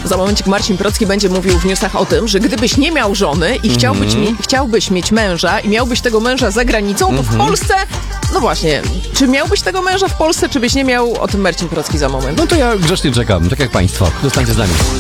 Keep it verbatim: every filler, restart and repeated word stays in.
Za momencik Marcin Procki będzie mówił w newsach o tym, że gdybyś nie miał żony i chciałbyś, mi, chciałbyś mieć męża i miałbyś tego męża za granicą, to w Polsce, no właśnie, czy miałbyś tego męża w Polsce, czy byś nie miał? O tym Marcin Procki za moment. No to ja grzecznie czekam, tak jak państwo. Zostańcie z nami.